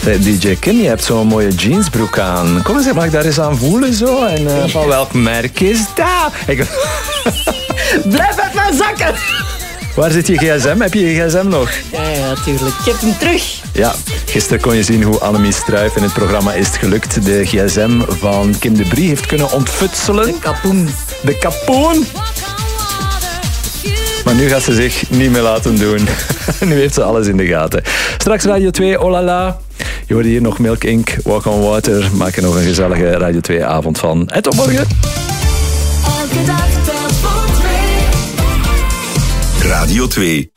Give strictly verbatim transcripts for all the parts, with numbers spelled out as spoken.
Hey, D J Kim, je hebt zo'n mooie jeansbroek aan. Kom eens, mag ik daar eens aan voelen zo? En uh, van welk merk is dat? Ik... Blijf uit mijn zakken! Waar zit je gsm? Heb je je gsm nog? Ja, ja, natuurlijk. Ik heb hem terug. Ja, gisteren kon je zien hoe Annemie Struijf in het programma Is het gelukt de gsm van Kim de Brie heeft kunnen ontfutselen. De kapoen. De kapoen! Maar nu gaat ze zich niet meer laten doen. Nu heeft ze alles in de gaten. Straks Radio twee, oh la la. Je hoorde hier nog Milk Inc, Walk on Water. Maak er nog een gezellige Radio twee avond van. En tot morgen. Elke dag telt voor twee. Radio twee.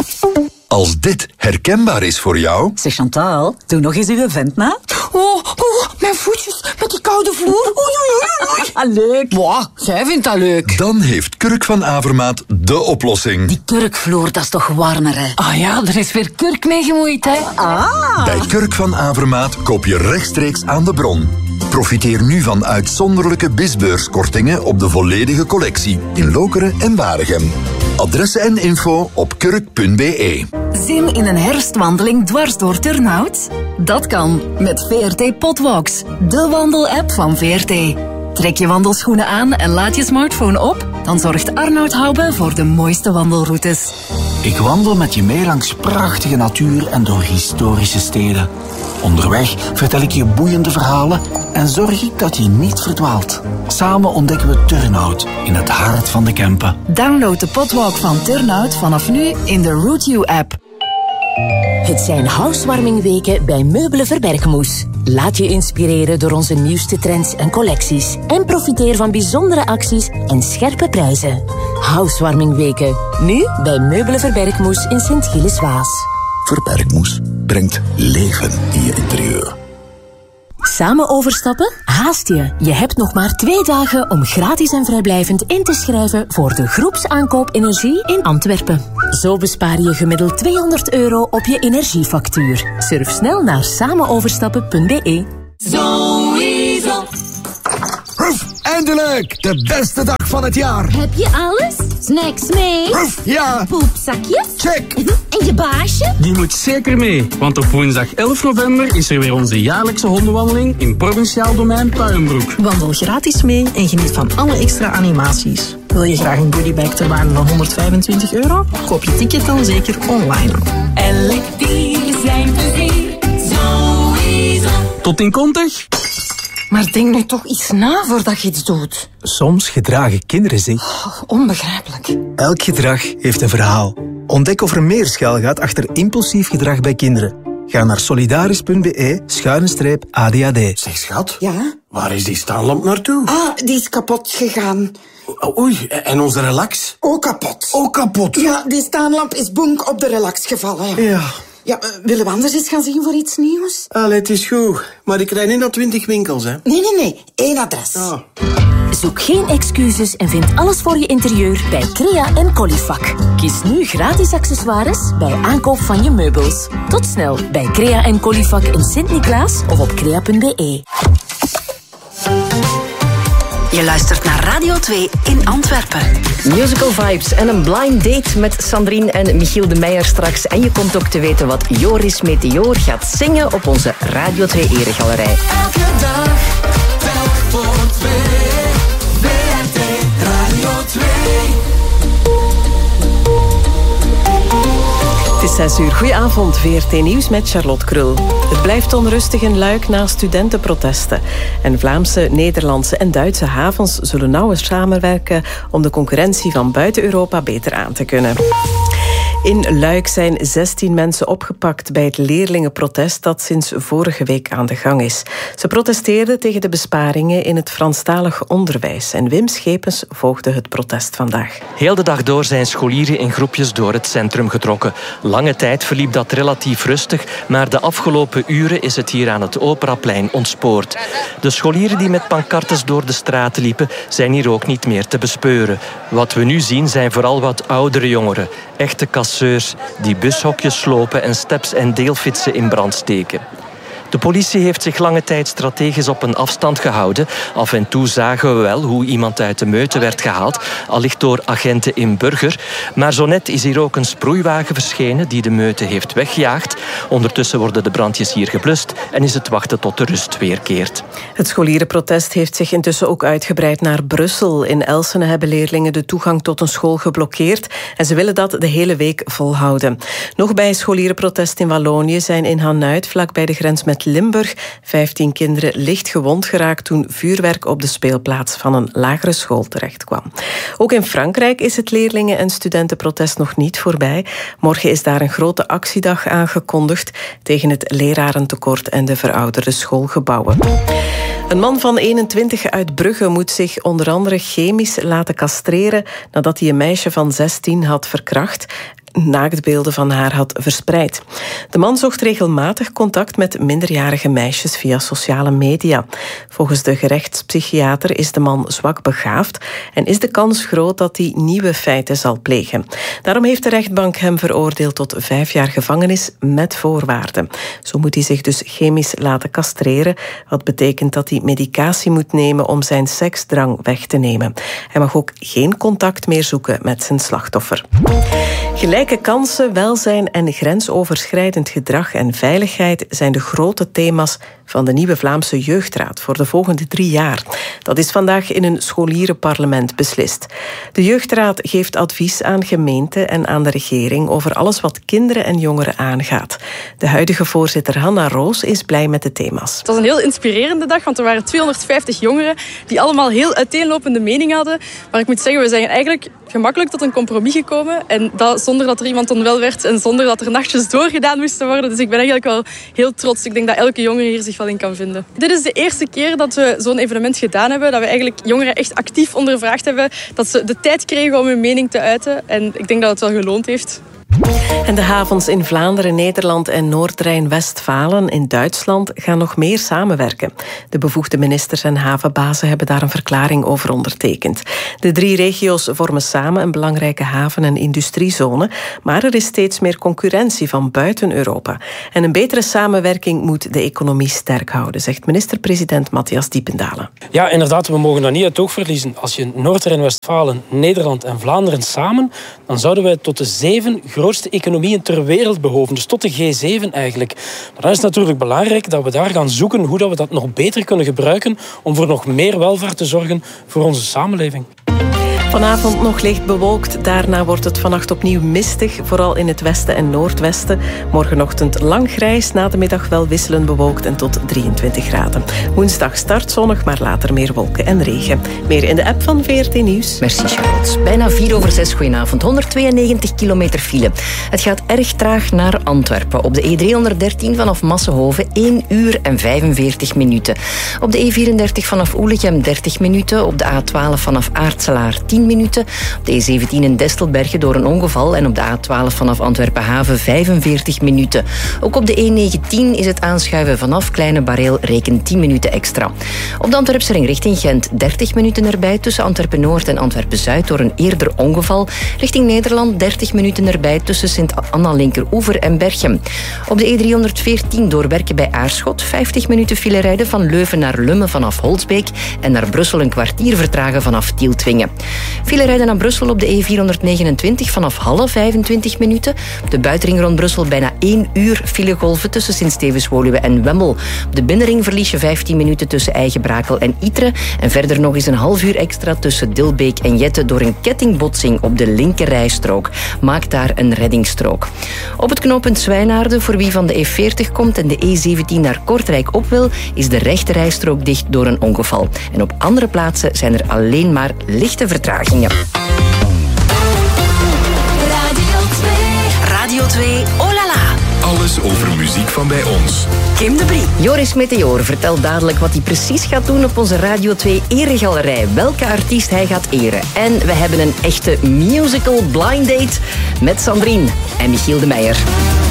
Als dit herkenbaar is voor jou... Zeg Chantal, doe nog eens uw vent na. Oh, oh, mijn voetjes met die koude vloer. Oei, oei, oei. Ah, leuk. Wow, zij vindt dat leuk. Dan heeft Kurk van Avermaat de oplossing. Die kurkvloer, dat is toch warmer, hè? Ah ja, er is weer kurk mee gemoeid, hè. Ah. Bij Kurk van Avermaat koop je rechtstreeks aan de bron. Profiteer nu van uitzonderlijke bisbeurskortingen op de volledige collectie in Lokeren en Waregem. Adressen en info op kurk punt b e. Zin in een herfstwandeling dwars door Turnhout? Dat kan met V R T Potwalks, de wandelapp van V R T. Trek je wandelschoenen aan en laat je smartphone op, dan zorgt Arnoud Hoube voor de mooiste wandelroutes. Ik wandel met je mee langs prachtige natuur en door historische steden. Onderweg vertel ik je boeiende verhalen en zorg ik dat je niet verdwaalt. Samen ontdekken we Turnhout in het hart van de Kempen. Download de Potwalk van Turnhout vanaf nu in de Route You app. Het zijn housewarmingweken bij Meubelen Verbergmoes. Laat je inspireren door onze nieuwste trends en collecties. En profiteer van bijzondere acties en scherpe prijzen. Housewarmingweken. Nu bij Meubelen Verbergmoes in Sint-Gilles-Waas. Verbergmoes brengt leven in je interieur. Samen overstappen? Haast je. Je hebt nog maar twee dagen om gratis en vrijblijvend in te schrijven voor de groepsaankoop energie in Antwerpen. Zo bespaar je gemiddeld tweehonderd euro op je energiefactuur. Surf snel naar samenoverstappen punt b e. Sowieso. Ruf, eindelijk! De beste dag van het jaar! Heb je alles? Snacks mee? Ruf, ja! Poepzakjes? Check! En je baasje? Die moet zeker mee, want op woensdag elf november is er weer onze jaarlijkse hondenwandeling in Provinciaal Domein Puienbroek. Wandel gratis mee en geniet van alle extra animaties. Wil je graag een goodiebag ter waarde van honderdvijfentwintig euro? Koop je ticket dan zeker online. Elk dier zijn plezier. Sowieso. Tot in kontig? Maar denk nu toch iets na voordat je iets doet. Soms gedragen kinderen zich. Oh, onbegrijpelijk. Elk gedrag heeft een verhaal. Ontdek of er meer schuil gaat achter impulsief gedrag bij kinderen. Ga naar solidaris punt b e schuine streep A D H D. Zeg schat, Ja? waar is die staanlamp naartoe? Ah, die is kapot gegaan. Oei, en onze relax? Ook kapot. Ook kapot. Ja, die staanlamp is bonk op de relax gevallen. Ja. Ja, uh, willen we anders eens gaan zien voor iets nieuws? Allee, het is goed. Maar ik rijd niet naar twintig winkels, hè. Nee, nee, nee. Eén adres. Ah. Zoek geen excuses en vind alles voor je interieur bij Crea en Colifac. Kies nu gratis accessoires bij aankoop van je meubels. Tot snel bij Crea en Colifac in Sint-Niklaas of op crea punt b e. Je luistert naar Radio twee in Antwerpen. Musical vibes en een blind date met Sandrine en Michiel de Meijer straks. En je komt ook te weten wat Joris Meteor gaat zingen op onze Radio twee Eregalerij. Elke dag telt voor twee. V R T Radio twee. Het is zes uur. Goedenavond, V R T Nieuws met Charlotte Krul. Het blijft onrustig in Luik na studentenprotesten. En Vlaamse, Nederlandse en Duitse havens zullen nauwer samenwerken om de concurrentie van buiten Europa beter aan te kunnen. In Luik zijn zestien mensen opgepakt bij het leerlingenprotest dat sinds vorige week aan de gang is. Ze protesteerden tegen de besparingen in het Franstalig onderwijs. En Wim Schepens volgde het protest vandaag. Heel de dag door zijn scholieren in groepjes door het centrum getrokken. Lange tijd verliep dat relatief rustig, maar de afgelopen uren is het hier aan het Operaplein ontspoord. De scholieren die met pancartes door de straten liepen, zijn hier ook niet meer te bespeuren. Wat we nu zien zijn vooral wat oudere jongeren, echte kasseurs die bushokjes slopen en steps en deelfietsen in brand steken. De politie heeft zich lange tijd strategisch op een afstand gehouden. Af en toe zagen we wel hoe iemand uit de meute werd gehaald, allicht door agenten in Burger. Maar zo net is hier ook een sproeiwagen verschenen die de meute heeft weggejaagd. Ondertussen worden de brandjes hier geblust en is het wachten tot de rust weerkeert. Het scholierenprotest heeft zich intussen ook uitgebreid naar Brussel. In Elsene hebben leerlingen de toegang tot een school geblokkeerd en ze willen dat de hele week volhouden. Nog bij scholierenprotest in Wallonië zijn in Hanuit, vlak bij de grens met Limburg, vijftien kinderen licht gewond geraakt toen vuurwerk op de speelplaats van een lagere school terecht kwam. Ook in Frankrijk is het leerlingen- en studentenprotest nog niet voorbij. Morgen is daar een grote actiedag aangekondigd tegen het lerarentekort en de verouderde schoolgebouwen. Een man van eenentwintig uit Brugge moet zich onder andere chemisch laten castreren nadat hij een meisje van zestien had verkracht. Naaktbeelden van haar had verspreid. De man zocht regelmatig contact met minderjarige meisjes via sociale media. Volgens de gerechtspsychiater is de man zwak begaafd en is de kans groot dat hij nieuwe feiten zal plegen. Daarom heeft de rechtbank hem veroordeeld tot vijf jaar gevangenis met voorwaarden. Zo moet hij zich dus chemisch laten castreren, wat betekent dat hij medicatie moet nemen om zijn seksdrang weg te nemen. Hij mag ook geen contact meer zoeken met zijn slachtoffer. Gelijke kansen, welzijn en grensoverschrijdend gedrag en veiligheid zijn de grote thema's van de nieuwe Vlaamse Jeugdraad voor de volgende drie jaar. Dat is vandaag in een scholierenparlement beslist. De Jeugdraad geeft advies aan gemeenten en aan de regering over alles wat kinderen en jongeren aangaat. De huidige voorzitter Hanna Roos is blij met de thema's. Het was een heel inspirerende dag, want er waren tweehonderdvijftig jongeren die allemaal heel uiteenlopende meningen hadden. Maar ik moet zeggen, we zijn eigenlijk gemakkelijk tot een compromis gekomen. En dat zonder dat er iemand onwel werd en zonder dat er nachtjes doorgedaan moesten worden. Dus ik ben eigenlijk wel heel trots. Ik denk dat elke jongere hier zich wel in kan vinden. Dit is de eerste keer dat we zo'n evenement gedaan hebben. Dat we eigenlijk jongeren echt actief ondervraagd hebben. Dat ze de tijd kregen om hun mening te uiten. En ik denk dat het wel geloond heeft. En de havens in Vlaanderen, Nederland en Noord-Rijn-Westfalen in Duitsland gaan nog meer samenwerken. De bevoegde ministers en havenbazen hebben daar een verklaring over ondertekend. De drie regio's vormen samen een belangrijke haven- en industriezone, maar er is steeds meer concurrentie van buiten Europa. En een betere samenwerking moet de economie sterk houden, zegt minister-president Matthias Diependalen. Ja, inderdaad, we mogen dat niet uit het oog verliezen. Als je Noord-Rijn-Westfalen, Nederland en Vlaanderen samen, dan zouden wij tot de zeven grootste economieën ter wereld behoven. Dus tot de G zeven eigenlijk. Maar dan is het natuurlijk belangrijk dat we daar gaan zoeken hoe dat we dat nog beter kunnen gebruiken om voor nog meer welvaart te zorgen voor onze samenleving. Vanavond nog licht bewolkt. Daarna wordt het vannacht opnieuw mistig, vooral in het westen en noordwesten. Morgenochtend lang grijs, na de middag wel wisselend bewolkt en tot drieëntwintig graden. Woensdag start zonnig, maar later meer wolken en regen. Meer in de app van V R T Nieuws. Merci Charlotte. Bijna vier over zes, goedenavond. honderdtweeënnegentig kilometer file. Het gaat erg traag naar Antwerpen. Op de E driehonderddertien vanaf Massenhoven één uur en vijfenveertig minuten. Op de E vierendertig vanaf Oelegem dertig minuten. Op de A twaalf vanaf Aartselaar tien minuten. Op de E zeventien in Destelbergen door een ongeval en op de A twaalf vanaf Antwerpen-Haven vijfenveertig minuten. Ook op de E negentien is het aanschuiven vanaf Kleine Bareel, reken tien minuten extra. Op de Antwerpse ring richting Gent dertig minuten erbij tussen Antwerpen-Noord en Antwerpen-Zuid door een eerder ongeval. Richting Nederland dertig minuten erbij tussen Sint-Anna-Linkeroever en Berchem. Op de E driehonderdveertien door Werken bij Aarschot vijftig minuten file rijden van Leuven naar Lummen vanaf Holsbeek en naar Brussel een kwartier vertragen vanaf Tieltwingen. File rijden naar Brussel op de E vierhonderdnegenentwintig vanaf Halle vijfentwintig minuten. Op de buitenring rond Brussel bijna één uur filegolven tussen Sint-Stevens-Woluwe en Wemmel. Op de binnenring verlies je vijftien minuten tussen Eigenbrakel en Ytre. En verder nog eens een half uur extra tussen Dilbeek en Jette door een kettingbotsing op de linkerrijstrook. Maak daar een reddingsstrook. Op het knooppunt Zwijnaarden, voor wie van de E veertig komt en de E zeventien naar Kortrijk op wil, is de rechterrijstrook dicht door een ongeval. En op andere plaatsen zijn er alleen maar lichte vertragingen. Radio twee. Radio twee, oh la la. Alles over muziek van bij ons. Kim de Brie. Joris Meteor vertelt dadelijk wat hij precies gaat doen op onze Radio twee eregalerij. Welke artiest hij gaat eren. En we hebben een echte musical blind date met Sandrine en Michiel de Meijer.